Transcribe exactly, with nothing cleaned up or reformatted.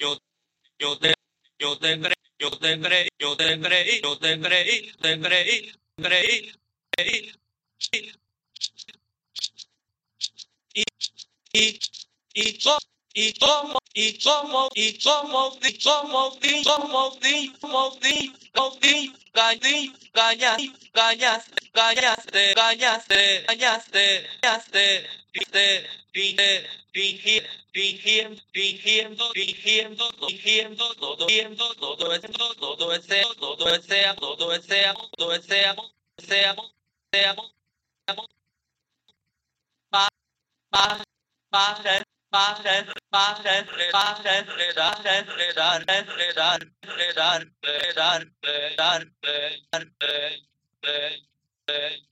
yo, yo te, yo te creí, yo te creí, yo te creí, yo te creí, te creí, creí, creí, y, y, y, co- y como, y como, y como, y como, y como, y como, y como, y gañí, gañas, gañas, gañaste, gañaste, gañaste, gañaste, viste, viste, viste, fingiendo, fingiendo, fingiendo, fingiendo, todo, fingiendo, todo ese, todo ese, todo ese, todo ese amor, todo ese amor, ese amor, ese amor, amor, pa, pa, pa, pa, pa, pa, pa, pa,